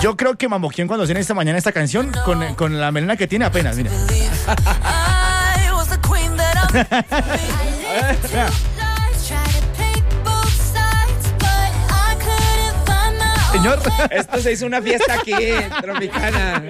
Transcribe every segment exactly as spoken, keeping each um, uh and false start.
Yo creo que Mamoquien cuando hacen esta mañana esta canción, con, con la melena que tiene apenas, mira. Señor. Esto se hizo una fiesta aquí, Tropicana.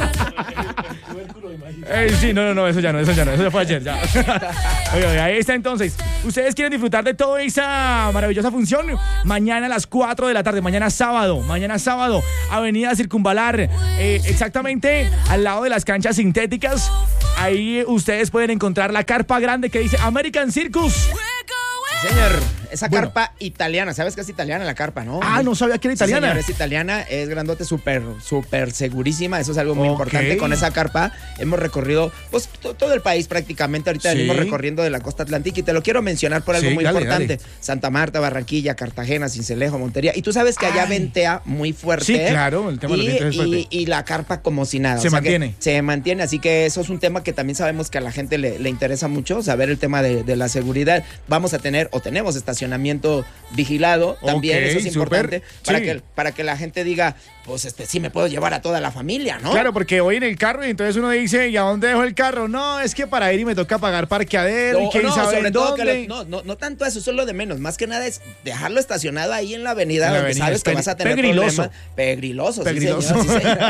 Eh, sí, no, no, no, eso ya no, eso ya no, eso ya fue ayer, ya. Oye, oye, ahí está entonces. ¿Ustedes quieren disfrutar de toda esa maravillosa función? Mañana a las cuatro de la tarde, mañana sábado, mañana sábado, Avenida Circunvalar, eh, exactamente al lado de las canchas sintéticas. Ahí ustedes pueden encontrar la carpa grande que dice American Circus. Señor, esa Bueno. carpa italiana, ¿sabes que es italiana la carpa, no? Ah, no sabía que era Sí, italiana. señor, es italiana, es grandote, súper, súper segurísima, eso es algo muy Ok. importante. Con esa carpa hemos recorrido, pues, to- todo el país prácticamente, ahorita Sí. venimos recorriendo de la costa atlántica y te lo quiero mencionar por algo Sí, muy dale, importante. dale. Santa Marta, Barranquilla, Cartagena, Sincelejo, Montería, y tú sabes que allá Ay. ventea muy fuerte. Sí, claro, el tema de los y, vientos es fuerte. y, y la carpa como si nada. Se o sea que mantiene. Se mantiene, así que eso es un tema que también sabemos que a la gente le, le interesa mucho, saber el tema de, de la seguridad. Vamos a tener, o tenemos estacionamiento vigilado, también Ok, eso es importante, súper, para, sí. que, para que la gente diga, pues este sí me puedo llevar a toda la familia, ¿no? Claro, porque voy en el carro y entonces uno dice, ¿y a dónde dejo el carro? No, es que para ir y me toca pagar parqueadero y No, quién no, sabe sobre en todo que dónde. lo- no, no, no tanto eso, eso es lo de menos. Más que nada es dejarlo estacionado ahí en la avenida En la donde avenida, sabes es que peli- vas a tener pegriloso. problemas. Pegriloso. Pegriloso. Sí, señor, sí, señor.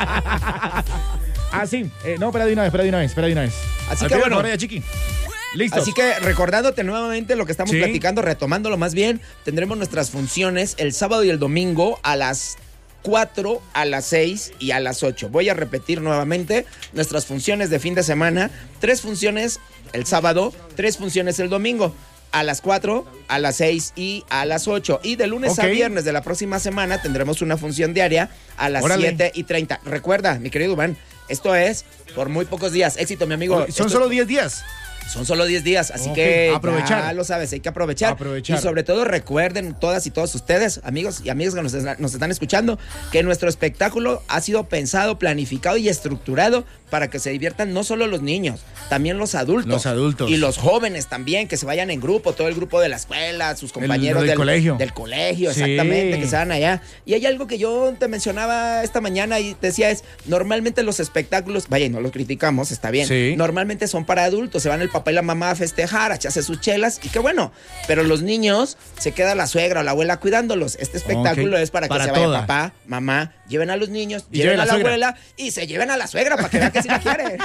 Ah, sí. Eh, no, espera de una vez, espera de una vez, espera de una vez. Así Al que pie del bueno. favor, ya, chiqui. Listo. Así que recordándote nuevamente lo que estamos Sí. platicando, retomándolo más bien, tendremos nuestras funciones el sábado y el domingo a las cuatro, a las seis y a las ocho. Voy a repetir nuevamente nuestras funciones de fin de semana. Tres funciones el sábado, tres funciones el domingo. A las cuatro, a las seis y a las ocho. Y de lunes Ok. a viernes de la próxima semana tendremos una función diaria a las Órale. siete y treinta. Recuerda, mi querido Iván, esto es por muy pocos días. Éxito, mi amigo. Son Esto- solo diez días. son solo diez días, así Ok, que aprovechar. ya lo sabes, hay que aprovechar. Aprovechar. Y sobre todo recuerden todas y todos ustedes, amigos y amigas que nos, nos están escuchando, que nuestro espectáculo ha sido pensado, planificado y estructurado para que se diviertan no solo los niños, también los adultos. Los adultos. Y los jóvenes también, que se vayan en grupo, todo el grupo de la escuela, sus compañeros del colegio. Del colegio, Sí. exactamente, que se van allá. Y hay algo que yo te mencionaba esta mañana y te decía es, normalmente los espectáculos, vaya, y no los criticamos, está bien. Sí. Normalmente son para adultos, se van el papá y la mamá a festejar, a echarse sus chelas, y qué bueno. Pero los niños, se queda la suegra o la abuela cuidándolos. Este espectáculo Ok. es para que Para se vaya toda. papá, mamá, lleven a los niños, Y lleven lleven a la la suegra. abuela y se lleven a la suegra para que vean que sí la quiere.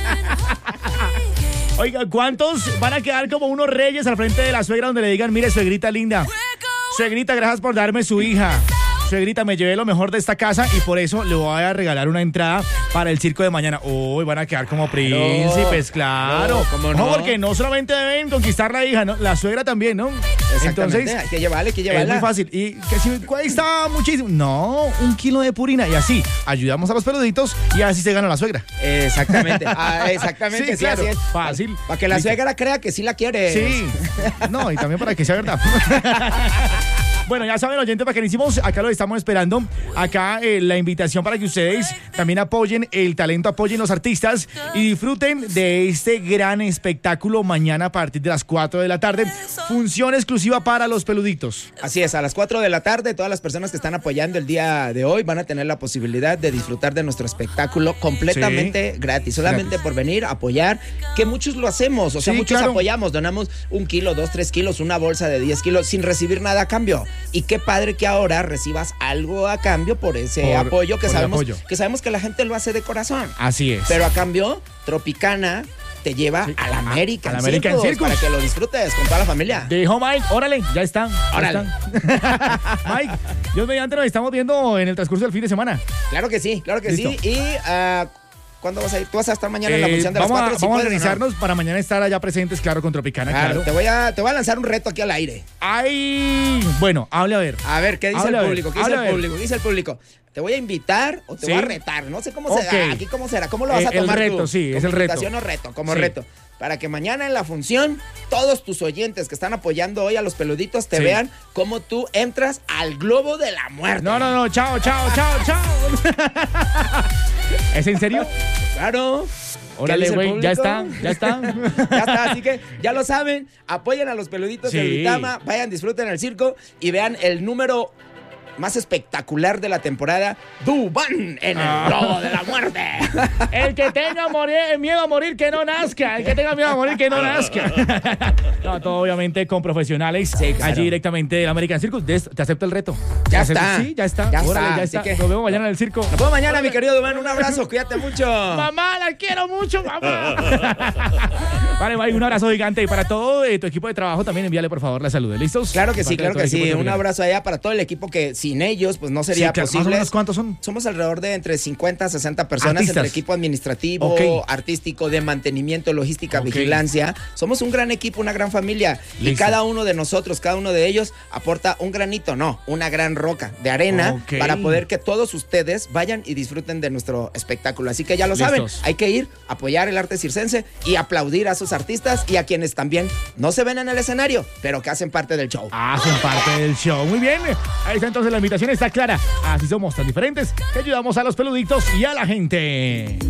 Oiga, ¿cuántos van a quedar como unos reyes al frente de la suegra donde le digan, mire, suegrita linda, suegrita, gracias por darme su hija? Suegrita, me llevé lo mejor de esta casa y por eso le voy a regalar una entrada para el circo de mañana. Uy, van a quedar como príncipes, claro. No, ¿cómo no? porque no solamente deben conquistar la hija, ¿no? La suegra también, ¿no? Exactamente, Entonces, hay que llevarle, hay que es llevarla. muy fácil. Y que si cuesta muchísimo. No, un kilo de purina. Y así, ayudamos a los peluditos y así se gana la suegra. Exactamente, ah, exactamente, Sí, sí, claro, así es. fácil. Para que la Listo. suegra crea que sí la quiere. Sí. No, y también para que sea verdad. Bueno, ya saben, oyentes bacanísimos, acá lo estamos esperando. Acá eh, la invitación para que ustedes también apoyen el talento, apoyen los artistas y disfruten de este gran espectáculo mañana a partir de las cuatro de la tarde. Función exclusiva para los peluditos. Así es, a las cuatro de la tarde, todas las personas que están apoyando el día de hoy van a tener la posibilidad de disfrutar de nuestro espectáculo completamente Sí. gratis, solamente Gratis. por venir, apoyar, que muchos lo hacemos, o sea, Sí, muchos claro. apoyamos, donamos un kilo, dos, tres kilos, una bolsa de diez kilos sin recibir nada a cambio. Y qué padre que ahora recibas algo a cambio por ese Por- apoyo que por el sabemos apoyo. que sabemos que la gente lo hace de corazón. Así es. Pero a cambio, Tropicana te lleva Sí, a la a- American, a la American Circus, Circus. para que lo disfrutes con toda la familia. Dijo Mike, órale, ya están. ya Órale. están. Mike, Dios mediante nos estamos viendo en el transcurso del fin de semana. Claro que sí, claro que Listo. sí. Y ah, ¿cuándo vas a ir? ¿Tú vas a estar mañana en la Eh, función de las vamos a, cuatro? ¿Sí vamos a puedes o no? organizarnos para mañana estar allá presentes, claro, con Tropicana, Claro, claro. Te, voy a, te voy a lanzar un reto aquí al aire. Ay, bueno, hable a ver. A ver, ¿qué dice Habla, a el ver, público? ¿Qué dice habla, a el ver. público? ¿Qué dice el público? Te voy a invitar o te Sí. voy a retar. No sé cómo Ok. será. Aquí cómo será. ¿Cómo lo vas Eh, a el tomar reto, tú? sí, es ¿Como el reto. invitación o reto? Como Sí. reto. Para que mañana en la función, todos tus oyentes que están apoyando hoy a los peluditos te Sí. vean cómo tú entras al globo de la muerte. No, no, no, chao, chao, chao, chao. ¿Es en serio? Claro. Órale, dice el güey, ya público? están, ya están. Ya está, así que ya lo saben, apoyen a los peluditos Sí. de Uitama, vayan, disfruten el circo y vean el número más espectacular de la temporada, Dubán en el Ah. Globo de la Muerte. El que tenga morir- miedo a morir, que no nazca. El que tenga miedo a morir, que no nazca. No, todo obviamente con profesionales. Sí, claro. Allí directamente del American Circus. Des- Te acepto el reto. Ya ¿Te acepto? está. Sí, ya está. Ya Órale, está, ya así está. que- Nos vemos mañana en el circo. Nos vemos mañana, mi querido Dubán. Un abrazo, cuídate mucho. Mamá, la quiero mucho, mamá. Vale, bye, un abrazo gigante. Y para todo eh, tu equipo de trabajo también envíale, por favor, la salud. ¿Listos? Claro que sí, Parte de claro todo que el equipo sí. de Un Dominicana. abrazo allá para todo el equipo que sin ellos pues no Sí, sería claro, más o posible. menos, ¿cuántos son? Somos alrededor de entre cincuenta, sesenta personas Artistas. entre equipo administrativo, Ok. artístico, de mantenimiento, logística, Ok. vigilancia. Somos un gran equipo, una gran familia. Y Listo. cada uno de nosotros, cada uno de ellos aporta un granito, no, una gran roca de arena Ok. para poder que todos ustedes vayan y disfruten de nuestro espectáculo. Así que ya lo Listos. saben, hay que ir, apoyar el arte circense y aplaudir a sus artistas y a quienes también no se ven en el escenario, pero que hacen parte del show. Hacen parte del show. Muy bien. Ahí está entonces la invitación, está clara. Así somos tan diferentes que ayudamos a los peluditos y a la gente.